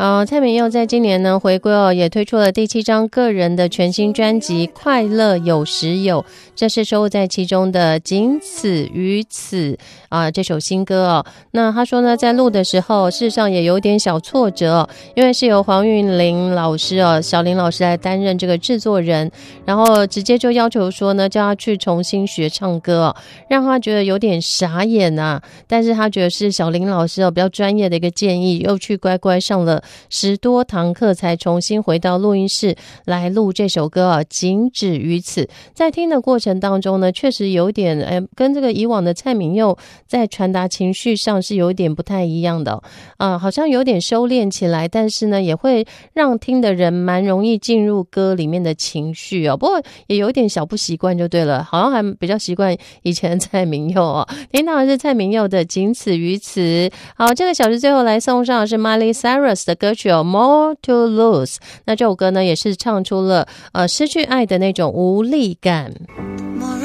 蔡旻佑在今年呢回归也推出了第7张个人的全新专辑《快乐有时有》，这是收录在其中的《仅此于此》这首新歌那他说呢，在录的时候，事实上也有点小挫折因为是由黄韵玲老师小林老师来担任这个制作人，然后直接就要求说呢，叫他去重新学唱歌让他觉得有点傻眼但是他觉得是小林老师比较专业的一个建议，又去乖乖上了10多堂课，才重新回到录音室来录这首歌仅止于此。在听的过程当中呢，确实有点跟这个以往的蔡旻佑在传达情绪上是有点不太一样的好像有点收敛起来，但是呢也会让听的人蛮容易进入歌里面的情绪不过也有点小不习惯就对了，好像还比较习惯以前的蔡旻佑听到的是蔡旻佑的仅此于此。好，这个小时最后来送上的是 Miley Cyrus 的歌曲More to Lose， 那这首歌呢也是唱出了失去爱的那种无力感。